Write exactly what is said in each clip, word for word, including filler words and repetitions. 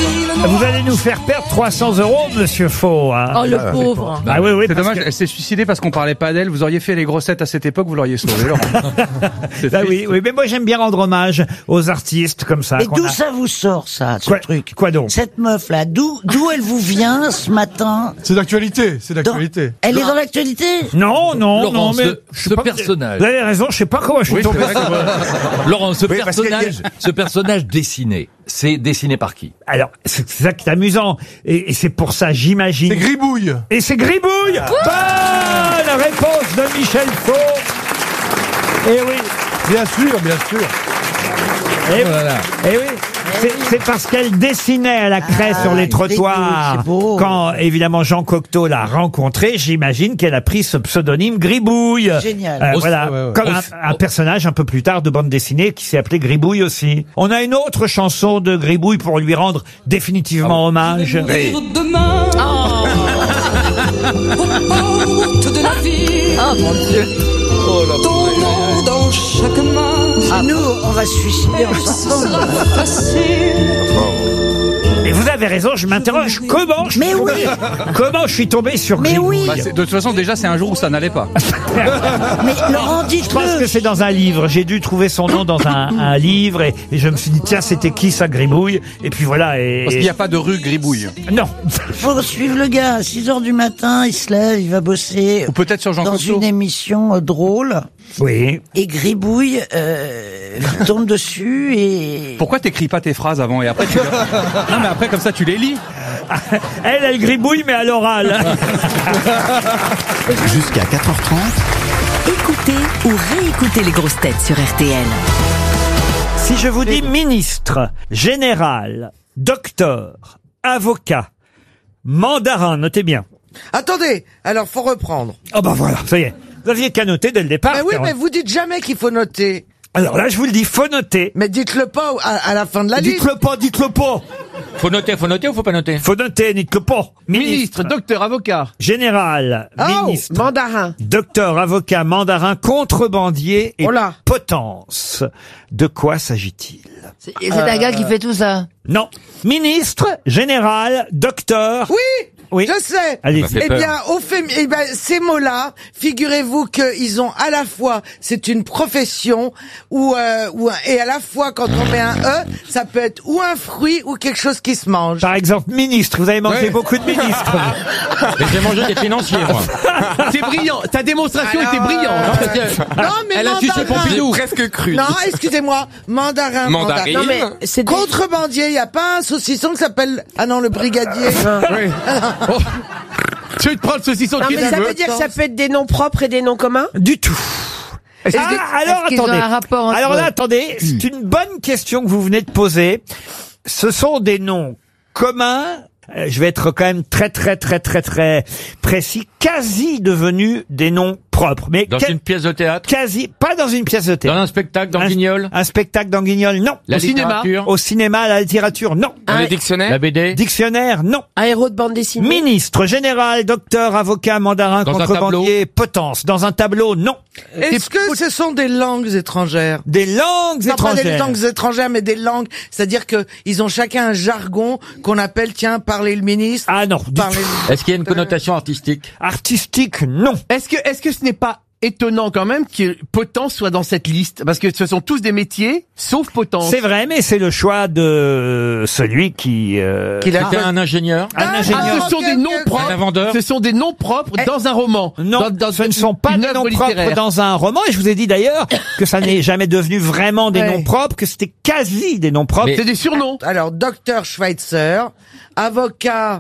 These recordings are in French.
Vous allez nous faire perdre trois cents euros, monsieur Faux. Hein. Oh, le pauvre. Ah oui, oui. C'est dommage, que... elle s'est suicidée parce qu'on parlait pas d'elle. Vous auriez fait les grossettes à cette époque, vous l'auriez sauvé, Laurent. Bah oui, oui, mais moi j'aime bien rendre hommage aux artistes comme ça. Mais d'où a... ça vous sort, ça, ce quoi, truc? Quoi donc? Cette meuf-là, d'où d'où elle vous vient ce matin? C'est d'actualité, c'est d'actualité. Elle est dans l'actualité? Non, non, Laurent, non, mais... ce, ce personnage... Vous avez raison, je sais pas comment je suis oui, tombé. Laurent, ce Oui, personnage, ce personnage dessiné, c'est dessiné par qui? Alors, c'est ça qui est amusant. Et, et c'est pour ça, j'imagine... C'est Gribouille. Et c'est Gribouille. Bonne réponse de Michel Faux. Eh oui. Bien sûr, bien sûr. Eh Oh là là. oui. Eh oui. C'est, c'est parce qu'elle dessinait à la craie Ah, sur les Gribouille, trottoirs. c'est beau. Quand, évidemment, Jean Cocteau l'a rencontrée, j'imagine qu'elle a pris ce pseudonyme Gribouille. Génial. Euh, Au- voilà. ouais, ouais. Comme Au- un, un personnage un peu plus tard de bande dessinée qui s'est appelé Gribouille aussi. On a une autre chanson de Gribouille pour lui rendre définitivement hommage. Demain, hôte de la vie, Oh mon Dieu. ton nom dans chaque main, Et nous, on va se suicider en ce sortant. sera facile. Et vous avez raison, je m'interroge comment je, Mais oui. comment je suis tombé sur Mais Gribouille. oui. Bah, c'est- de toute façon, déjà, c'est un jour où ça n'allait pas. Mais Laurent, Je pense que dites-le. c'est dans un livre. J'ai dû trouver son nom dans un, un livre et, et je me suis dit tiens c'était qui ça Gribouille et puis voilà et Parce qu'il n'y a pas de rue Gribouille. non Faut suivre le gars. À six heures du matin, il se lève, il va bosser Ou peut-être sur Jean dans Cocteau. une émission euh, drôle. oui Et Gribouille euh, lui tombe dessus et... Pourquoi t'écris pas tes phrases avant et après tu les... Non mais après comme ça tu les lis. elle elle gribouille mais à l'oral. Jusqu'à quatre heures trente, Écoutez ou réécoutez les grosses têtes sur R T L. Si je vous dis ministre, général, docteur, avocat, mandarin, notez bien. Attendez, alors faut reprendre. Oh bah voilà, ça y est. Vous aviez qu'à noter dès le départ. Mais oui, Caroline. mais vous dites jamais qu'il faut noter. Alors là je vous le dis, faut noter. Mais dites-le pas à, à la fin de la liste. Dites-le pas, dites-le pas. Faut noter, faut noter ou faut pas noter? Faut noter, dites-le pas. Ministre, docteur, avocat. Général, Oh, ministre, mandarin. docteur, avocat, mandarin, contrebandier et Oh là. potence. De quoi s'agit-il? C'est c'est un gars qui fait tout ça. Non. Ministre, général, docteur. Oui, Oui. je sais. Allez, Ça fait Eh peur. bien, au fém- eh ben, ces mots-là, figurez-vous qu'ils ont à la fois, c'est une profession, ou, euh, ou un- et à la fois, quand on met un E, ça peut être ou un fruit ou quelque chose qui se mange. par exemple, ministre. Vous avez mangé Ouais. beaucoup de ministres. Mais j'ai mangé des financiers, moi. C'est brillant. Ta démonstration Alors, était brillante. euh, Non, parce que- Non, mais Elle a sucé mandarin. Pompidou. presque cru. Non, excusez-moi, mandarin, Mandarine. mandarin. Non mais c'est des- Contrebandier, il y a pas un saucisson qui s'appelle, ah non, le brigadier. Oui. Oh. Tu veux te prendre le saucisson Non qui mais est ça nerveux. veut dire que ça peut être des noms propres et des noms communs. Du tout. Est-ce Ah, que- alors est-ce qu'ils ont attendez. un rapport entre Alors là, eux attendez. C'est une bonne question que vous venez de poser. Ce sont des noms communs. euh, Je vais être quand même très très très très très précis, quasi devenus des noms propres, mais Dans quel- une pièce de théâtre? quasi pas dans une pièce de Dans théâtre. un spectacle, dans un, Guignol? un spectacle dans Guignol, non. La Au cinéma. littérature? Au cinéma, la littérature, non. Dans Un- les dictionnaires. La B D? Dictionnaire, non. Un héros de bande dessinée. Ministre, général, docteur, avocat, mandarin, Dans un contrebandier, potence. Dans un tableau, non. Est-ce que ce sont des langues étrangères? Des langues Non, pas des étrangères. langues étrangères, mais des langues. C'est-à-dire que ils ont chacun un jargon qu'on appelle, tiens, parler le ministre. Ah non, du parler tout. Est-ce qu'il y a une connotation artistique? Artistique, non. Est-ce que, est-ce que ce n'est pas étonnant quand même que Potence soit dans cette liste? Parce que ce sont tous des métiers, sauf Potence. C'est vrai, mais c'est le choix de celui qui... euh, Qu'il a C'était fait. un ingénieur? un Ah, ingénieur. Ah, ce sont ok, des ok, noms ok. Un propres. vendeur? Ce sont des noms propres Eh. dans un roman. Non, dans, dans ce ne une- sont pas une des œuvre noms propres littéraire. dans un roman. Et je vous ai dit d'ailleurs que ça n'est jamais devenu vraiment des Ouais. noms propres, que c'était quasi des noms propres. Mais- C'est des surnoms. Alors, docteur Schweitzer, avocat.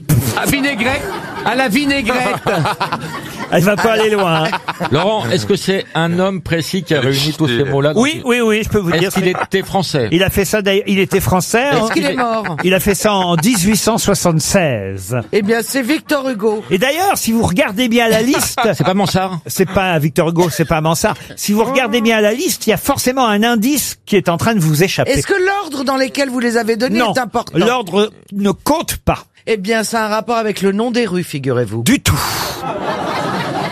À vinaigrette. À la vinaigrette. Elle va pas aller loin. hein. Laurent, est-ce que c'est un homme précis qui a réuni tous ces mots-là? dans- Oui, oui, oui, je peux vous dire. Est-ce qu'il était français? Il a fait ça d'ailleurs. Il était français. Est-ce hein. qu'il est mort? Il a fait ça en dix-huit cent soixante-seize. Eh bien, c'est Victor Hugo. Et d'ailleurs, si vous regardez bien la liste, C'est pas Mansart? c'est pas Victor Hugo, c'est pas Mansart. Si vous regardez bien la liste, il y a forcément un indice qui est en train de vous échapper. Est-ce que l'ordre dans lequel vous les avez donnés Non, est important? l'ordre ne compte pas Eh bien, ça a un rapport avec le nom des rues, figurez-vous. du tout.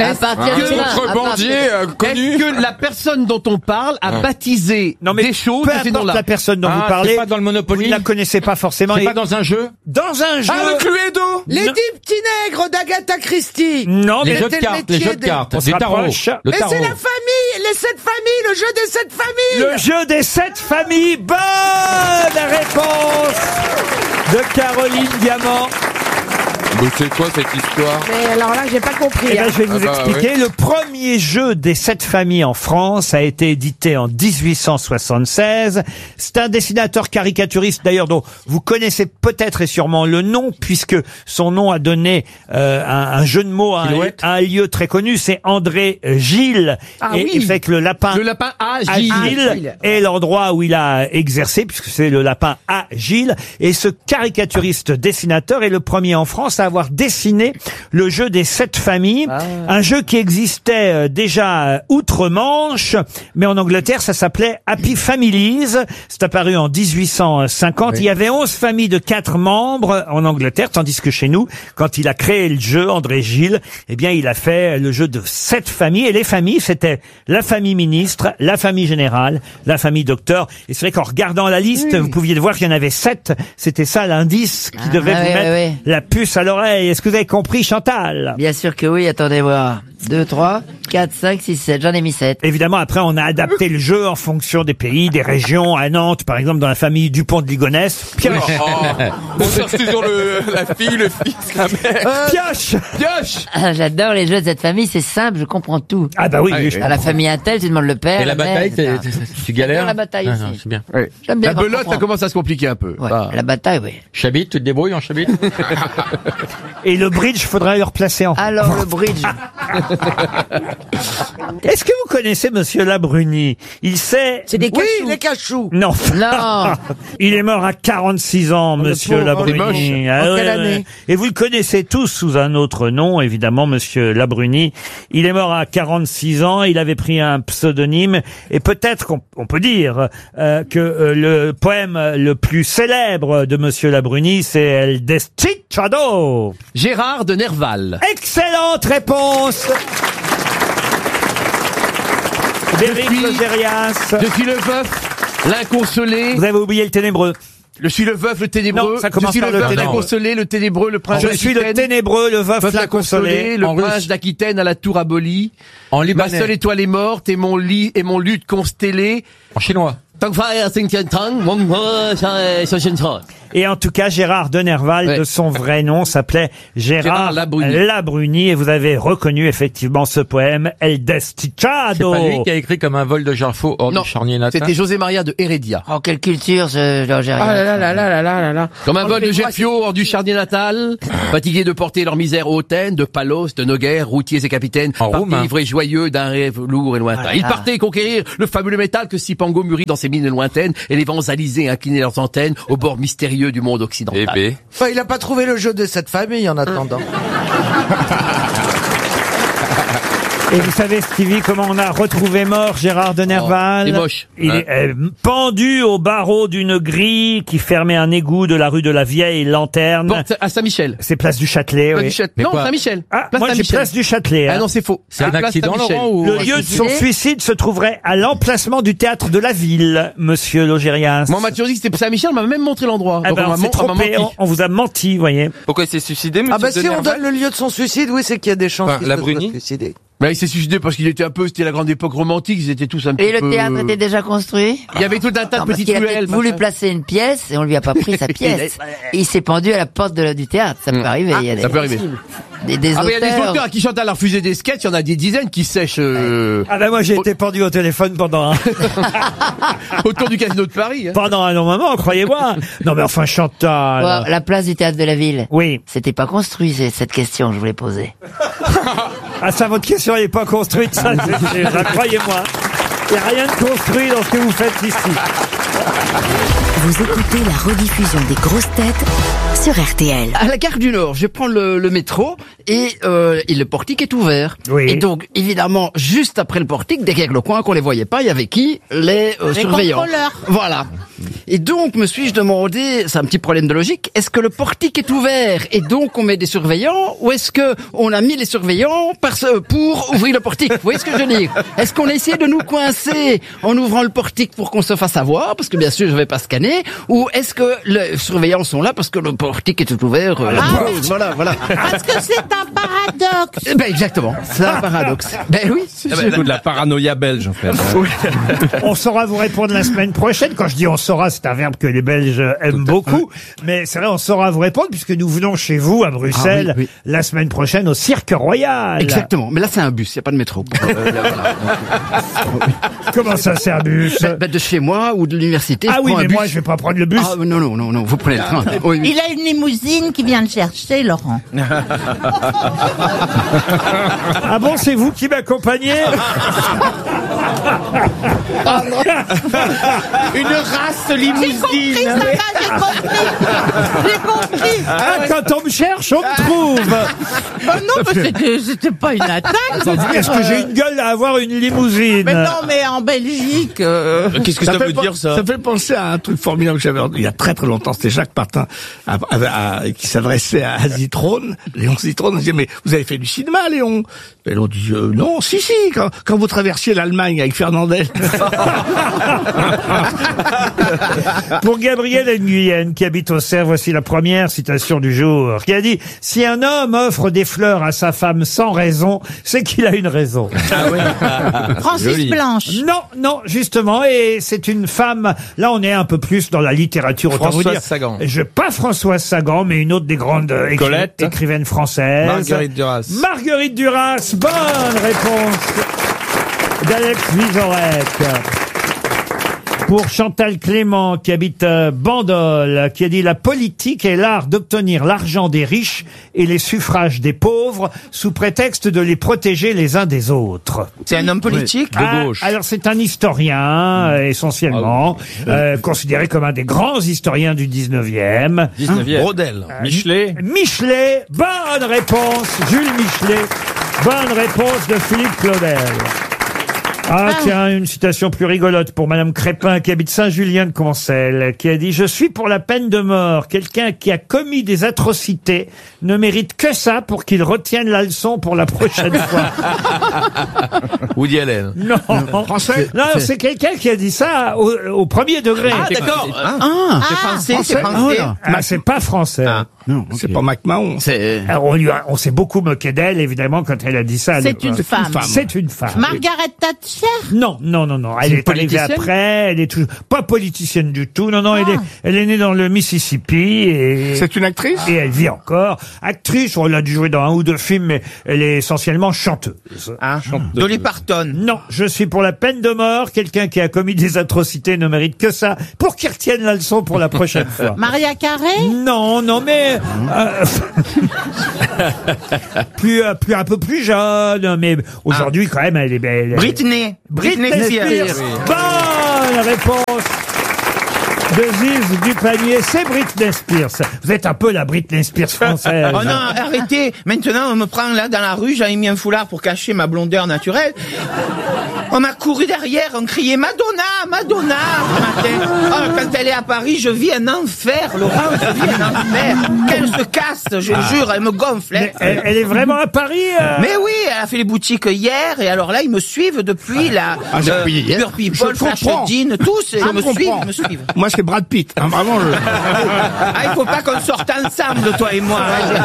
Est-ce partir que- de là, à Contrebandier partir- euh, connu. Est-ce que la personne dont on parle a baptisé Non, mais des choses peu de ces importe noms-là? la personne dont Ah, vous c'est parlez, pas dans le vous Monopoly. ne la connaissez pas forcément. C'est Et pas dans un jeu. dans un jeu... Ah, le Cluedo. Les Non. dix petits nègres d'Agatha Christie. Non, Les mais jeux de c'était le cartes, les métier jeux de des- cartes, On du se tarot, rapproche. le Mais tarot. c'est la famille, les sept familles, le jeu des sept familles. le jeu des sept familles. Bonne réponse de Caroline Diamant. Mais c'est quoi cette histoire? Mais alors là, j'ai pas compris. Eh ben, hein. je vais vous Ah bah, expliquer. Le premier jeu des sept familles en France a été édité en dix-huit cent soixante-seize. C'est un dessinateur caricaturiste, d'ailleurs, dont vous connaissez peut-être et sûrement le nom, puisque son nom a donné euh, un, un jeu de mots à un, Silhouette. à un lieu très connu. C'est André Gilles. Ah et oui. il fait que le lapin... Le lapin Agile agile. est l'endroit où il a exercé, puisque c'est le lapin Agile. Et ce caricaturiste dessinateur est le premier en France à avoir dessiné le jeu des sept familles. Un jeu qui existait euh, déjà euh, outre-Manche, mais en Angleterre, ça s'appelait Happy Families. C'est apparu en dix-huit cent cinquante. Il y avait onze familles de quatre membres en Angleterre, tandis que chez nous, quand il a créé le jeu, André Gilles, eh bien, il a fait le jeu de sept familles. Et les familles, c'était la famille ministre, la famille générale, la famille docteur. Et c'est vrai qu'en regardant la liste, vous pouviez voir qu'il y en avait sept. C'était ça l'indice qui Ah, devait vous ouais, mettre ouais, ouais. la puce à l'oreille. Est-ce que vous avez compris, Chantal? Bien sûr que oui, attendez voir. deux, trois, quatre, cinq, six, sept. J'en ai mis sept. Évidemment, après, on a adapté le jeu en fonction des pays, des régions. À Nantes, par exemple, dans la famille Dupont de Ligonnès, Pioche. On cherche toujours le, la fille, le fils, la mère. Pioche. Pioche. Ah, j'adore les jeux de cette famille, c'est simple, je comprends tout. Ah bah oui. Ah, oui. oui. À la famille Intel, tu demandes le père. Et la mère, bataille, et cetera. t'es- t'es- tu galères? La bataille Ah, aussi. non, c'est bien. J'aime bien La quand je belote, ça comprends. commence à se compliquer un peu. Ouais, Ah. la bataille, oui. Chabit, tu te débrouilles en chabit? Et le bridge, faudrait le replacer en. Alors, le bridge. Est-ce que vous connaissez Monsieur Labruni? Il sait... C'est des Oui, cachous. les cachous. Non. Non. Il est mort à quarante-six ans, Monsieur pauvre, Labruni. il est moche. Ah En ouais, quelle ouais. année Et vous le connaissez tous sous un autre nom, évidemment, Monsieur Labruni. Il est mort à quarante-six ans. Il avait pris un pseudonyme. Et peut-être qu'on on peut dire euh, que euh, le poème le plus célèbre de Monsieur Labruni, c'est El Desticciado. Gérard de Nerval. Excellente réponse d'Éric Depuis- Logérias. Je suis le veuf, l'inconsolé. Vous avez oublié le ténébreux. Je suis le veuf, le ténébreux. Non, ça commence je suis par le le veuf, ténébreux. l'inconsolé, le ténébreux, le prince Je suis le d'Aquitaine. ténébreux, le veuf Veuf l'inconsolé. le En prince russe. d'Aquitaine à la tour abolie. En Ma libanais. seule étoile est morte et mon lit et mon lutte constellé. En chinois. Et en tout cas, Gérard de Nerval, Ouais. de son vrai nom, s'appelait Gérard, Gérard Labruni. Labruni. Et vous avez reconnu effectivement ce poème, El C'est Desticciado. pas lui qui a écrit comme un vol de Jarfo hors Non, du charnier natin. c'était José Maria de Heredia. Oh, quelle culture, ce Logérias. Ah là là là là là là là là. Comme un Oh, vol de mais moi, Getfio hors du charnier natal, fatigués de porter leur misère hautaine, de palos, de noguères, routiers et capitaines, En partis roumain. ivrés et joyeux d'un rêve lourd et lointain. Ah là Ils là. partaient conquérir le fabuleux métal que Sipango mûrit dans ses mines lointaines, et les vents alisés inclinaient leurs antennes au bord mystérieux du monde occidental. Eh ben. Enfin, il a pas trouvé le jeu de cette famille en attendant. Et vous savez, Stevie, comment on a retrouvé mort Gérard de Nerval? Oh, il est moche. Il est euh, pendu au barreau d'une grille qui fermait un égout de la rue de la Vieille Lanterne. Porte à Saint-Michel. C'est place du Châtelet, Place oui. du Châtelet. Mais Non, quoi Saint-Michel. Ah, Place moi j'ai Saint-Michel. place du Châtelet. Ah hein. non, c'est faux. C'est un place accident, Saint-Michel. Laurent, ou... Le lieu de son suicidé suicide se trouverait à l'emplacement du théâtre de la ville, Monsieur Logérias. Moi, on m'a toujours dit que c'était Saint-Michel, on m'a même montré l'endroit. Ah Donc ben, on on m'a s'est mon- on m'a trompé, menti. on, on vous a menti, vous voyez. Pourquoi il s'est suicidé, monsieur Ah bah si de on Nerval? donne le lieu de son suicide, oui, c'est qu'il y a des chances Enfin, qu'il la se soit Bruni suicidé. Bah, il s'est suicidé parce qu'il était un peu, c'était la grande époque romantique, ils étaient tous un petit Et peu... le théâtre était déjà construit? Il y avait tout un tas Non, de parce petites qu'il a ruelles. peut-être voulu machin. placer une pièce et on lui a pas pris sa pièce. Et il s'est pendu à la porte de la- du théâtre. Ça peut arriver. Il y a des, Ça peut arriver. des, des Ah, mais il y a des auteurs. auteurs à qui Chantal a refusé des sketchs, il y en a des dizaines qui sèchent euh, Ah ben moi j'ai été pendu au téléphone pendant un, autour du casino de Paris. Hein. pendant un long moment, croyez-moi. Non mais enfin Chantal. Ouais, la place du théâtre de la ville. Oui. C'était pas construit, c'est cette question que je voulais poser. Ah ça, votre question elle est pas construite, ça, c'est sûr. Ah, croyez-moi. Il n'y a rien de construit dans ce que vous faites ici. Vous écoutez la rediffusion des grosses têtes sur R T L. À la gare du Nord, je prends le, le métro et, euh, et le portique est ouvert. Oui. Et donc, évidemment, juste après le portique, derrière le coin qu'on les voyait pas, il y avait qui? Les, euh, Les surveillants. contrôleurs. Voilà. Et donc, me suis-je demandé, c'est un petit problème de logique, est-ce que le portique est ouvert et donc on met des surveillants, ou est-ce que on a mis les surveillants parce, pour ouvrir le portique? Vous voyez ce que je veux dire? Est-ce qu'on a essayé de nous coincer en ouvrant le portique pour qu'on se fasse avoir, parce que bien sûr je vais pas scanner, ou est-ce que les surveillants sont là parce que le portique est ouvert? euh, Ah, pause, voilà, voilà. Parce que c'est un paradoxe. Eh Ben exactement, c'est un paradoxe. Ben oui. C'est de la paranoïa belge, en fait. On saura vous répondre la semaine prochaine. Quand je dis on saura, c'est un verbe que les Belges aiment beaucoup. Mais c'est vrai, on saura vous répondre puisque nous venons chez vous à Bruxelles Ah oui, oui. la semaine prochaine au Cirque Royal. Exactement, mais là c'est un bus, il n'y a pas de métro. Euh, là, voilà. Comment ça, c'est un bus? Ben, ben, de chez moi ou de l'université. Ah je oui, prends un mais bus. moi je vais pas prendre le bus. Ah non, non, non, non, vous prenez le train. Oui, oui. Il a une limousine qui vient le chercher, Laurent. Ah bon, c'est vous qui m'accompagnez? Une race J'ai compris, limousine. ça va, j'ai compris. J'ai compris. Ah, quand on me cherche, on me trouve. Oh non, mais c'était, c'était pas une attaque. Est-ce que j'ai une gueule à avoir une limousine? Mais non, mais en Belgique... euh, Qu'est-ce que ça, veut dire, ça? Ça fait penser à un truc formidable que j'avais entendu il y a très très longtemps. C'était Jacques Martin à- à- à- qui s'adressait à Zitrone, Léon Zitrone. On disait, mais vous avez fait du cinéma, Léon? Et l'on dit, euh, non, si, si, quand, quand vous traversiez l'Allemagne avec Fernandel. Pour Gabriel Nguyen, qui habite au Cerf, voici la première citation du jour, qui a dit « Si un homme offre des fleurs à sa femme sans raison, c'est qu'il a une raison. » Francis Joli. Blanche. Non, non, justement, et c'est une femme, là on est un peu plus dans la littérature, autant vous Françoise dire. Sagan. Je, pas Françoise Sagan, mais une autre des grandes euh, écri- Colette. écrivaines françaises. Marguerite Duras. Marguerite Duras, bonne réponse d'Alex Vizorek. Pour Chantal Clément, qui habite euh, Bandol, qui a dit « La politique est l'art d'obtenir l'argent des riches et les suffrages des pauvres sous prétexte de les protéger les uns des autres. » C'est un homme politique. De Ah, gauche. alors c'est un historien, euh, essentiellement, euh, considéré comme un des grands historiens du dix-neuvième. dix-neuvième. Brodel. Michelet. Michelet, bonne réponse, Jules Michelet. Bonne réponse de Philippe Claudel. Ah, tiens, une citation plus rigolote pour Madame Crépin, qui habite Saint-Julien-de-Concelles, qui a dit « Je suis pour la peine de mort. Quelqu'un qui a commis des atrocités ne mérite que ça pour qu'il retienne la leçon pour la prochaine fois. » Woody Allen. Non. Français? Non, c'est quelqu'un qui a dit ça au, au premier degré. Ah, d'accord. Ah, C'est français, c'est Français. français. Ah, c'est pas français. Ah. Non, C'est pas MacMahon. c'est... Alors, on, lui a- on s'est beaucoup moqué d'elle, évidemment, quand elle a dit ça. à c'est l'époque. une femme. C'est une femme. Margaret Thatcher. Non, non, non, non. Elle C'est est, une arrivée politicienne après. Elle est toujours pas politicienne du tout. Non, non. Elle Ah. est, elle est née dans le Mississippi et C'est une actrice? et elle vit encore. Actrice, on l'a dû jouer dans un ou deux films, mais elle est essentiellement chanteuse. Ah, Dolly Parton. Non, je suis pour la peine de mort. Quelqu'un qui a commis des atrocités ne mérite que ça pour qu'il retienne la leçon pour la prochaine fois. Maria Carré. Non, non, mais euh, plus, euh, plus un peu plus jeune, mais aujourd'hui quand même, elle est belle. Britney. Britney Spears. Bonne réponse de Ziz du panier, c'est Britney Spears. Vous êtes un peu la Britney Spears française. Oh non, arrêtez. Maintenant, on me prend là dans la rue, j'avais mis un foulard pour cacher ma blondeur naturelle. On m'a couru derrière, on criait Madonna, Madonna ce matin. Oh, quand elle est à Paris, je vis un enfer, Laurent, je vis un enfer. Qu'elle se casse, je jure, elle me gonfle. hein. Mais elle, elle est vraiment à Paris euh Mais oui, elle a fait les boutiques hier, et alors là, ils me suivent depuis la... Ah, le depuis hier. Pure People, Je Flash comprends. Jean, tous, et Je ils me comprends. suivent, ils me suivent. Moi, c'est Brad Pitt. Hein, vraiment, je... Ah, il faut pas qu'on sorte ensemble, toi et moi.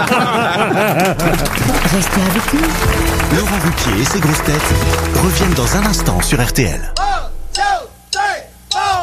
Restez avec nous. Laurent Ruquier et ses grosses têtes reviennent dans un instant sur R T L.